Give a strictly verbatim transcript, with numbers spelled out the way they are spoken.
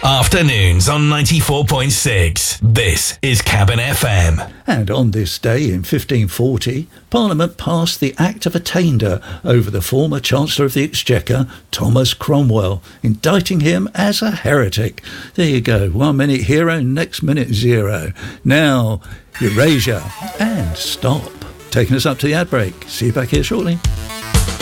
Afternoons on ninety-four point six. This is Cabin F M. And on this day in fifteen forty, Parliament passed the Act of Attainder over the former Chancellor of the Exchequer, Thomas Cromwell, indicting him as a heretic. There you go, one minute hero, next minute zero. Now, erasure and stop. Taking us up to the ad break. See you back here shortly.